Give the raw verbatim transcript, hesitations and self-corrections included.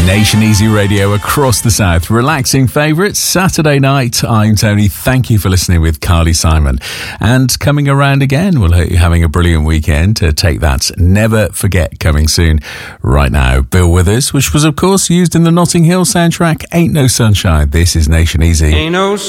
Nation Easy Radio across the South. Relaxing favourites, Saturday night. I'm Tony. Thank you for listening with Carly Simon. And coming around again, we'll hope you're having a brilliant weekend. To take that, Never Forget, coming soon. Right now, Bill Withers, which was, of course, used in the Notting Hill soundtrack, Ain't No Sunshine. This is Nation Easy. Ain't no